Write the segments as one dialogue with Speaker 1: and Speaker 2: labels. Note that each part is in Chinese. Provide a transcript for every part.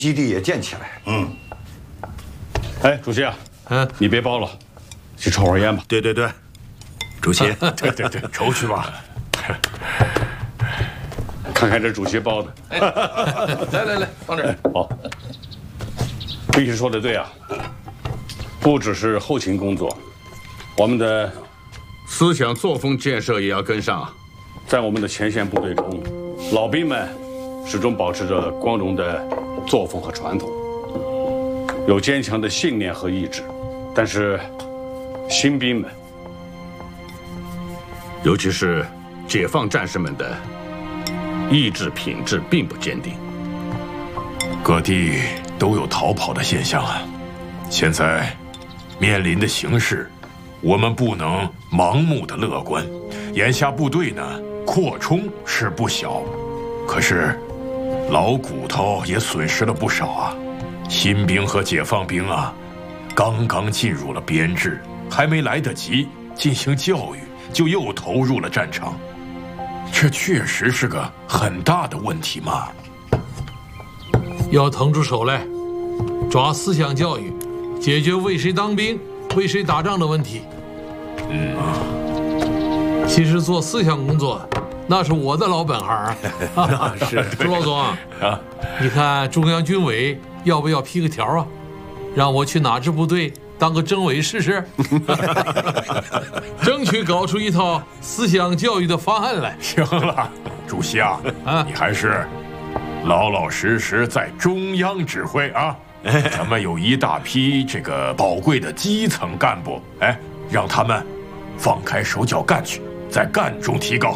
Speaker 1: 基地也建起来。
Speaker 2: 嗯。
Speaker 3: 哎，主席啊，你别包了，去抽会儿烟吧。
Speaker 2: 对，主席，
Speaker 3: 对，
Speaker 2: 抽去吧。
Speaker 3: 看看这主席包的。
Speaker 4: 来，放这儿。
Speaker 3: 好，律师说的对啊，不只是后勤工作，我们的思想作风建设也要跟上啊。在我们的前线部队中，老兵们始终保持着光荣的作风和传统，有坚强的信念和意志，但是新兵们，尤其是解放战士们的意志品质并不坚定，
Speaker 5: 各地都有逃跑的现象啊。现在面临的形势，我们不能盲目的乐观。眼下部队呢扩充是不小，可是老骨头也损失了不少啊。新兵和解放兵啊，刚刚进入了编制，还没来得及进行教育，就又投入了战场。这确实是个很大的问题嘛。
Speaker 6: 要腾出手来，抓思想教育，解决为谁当兵、为谁打仗的问题。其实做思想工作，那是我的老本行啊。
Speaker 2: 是，
Speaker 6: 朱老总啊，你看中央军委要不要批个条啊，让我去哪支部队当个政委试试，争取搞出一套思想教育的方案来。
Speaker 5: 行了，主席啊，你还是老老实实在中央指挥啊。咱们有一大批这个宝贵的基层干部，哎，让他们放开手脚干去，在干中提高。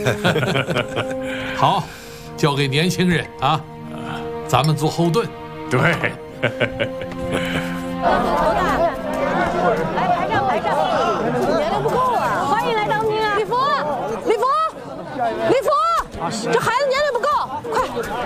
Speaker 6: 好，交给年轻人啊，咱们做后盾。
Speaker 5: 对。
Speaker 7: 来排上，年龄不够啊！欢迎来当兵啊！李福，这孩子年龄不够，快！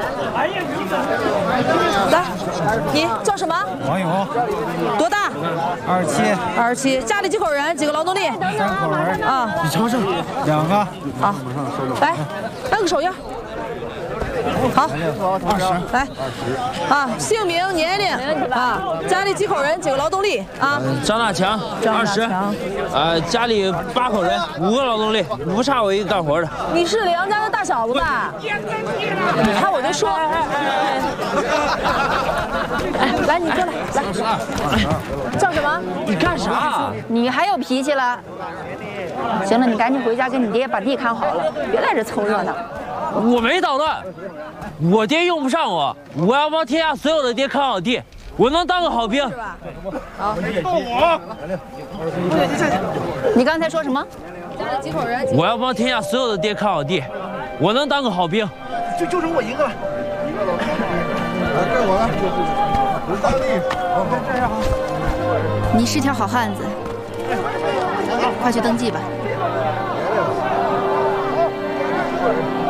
Speaker 7: 来，你叫什么？
Speaker 8: 王勇。
Speaker 7: 多大
Speaker 8: 27。
Speaker 7: 家里几口人？几个劳动力
Speaker 8: ？3口人
Speaker 7: 啊。
Speaker 8: 李长胜2个。
Speaker 7: 好，来，办个手印。好
Speaker 8: ，20
Speaker 7: 来，啊，姓名、年龄啊，家里几口人，几个劳动力啊？
Speaker 9: 张大强，20，家里8口人，5个劳动力，不差我一个干活的。
Speaker 7: 你是梁家的大小子吧？你看我就说，来，你过来，来，叫什么？
Speaker 9: 你干啥？
Speaker 10: 你还有脾气了？行了，你赶紧回家跟你爹把地看好了，别在这凑热闹。
Speaker 9: 我没捣乱，我爹用不上我，我要帮天下所有的爹看好地，我能当个好兵。
Speaker 7: 是吧？好，
Speaker 10: 你刚才说什么？
Speaker 7: 家里几口人？
Speaker 9: 我要帮天下所有的爹看好地，我能当个好兵。
Speaker 8: 就剩我一个了。该我了。大力，这样好。
Speaker 10: 你是条好汉子，快去登记吧。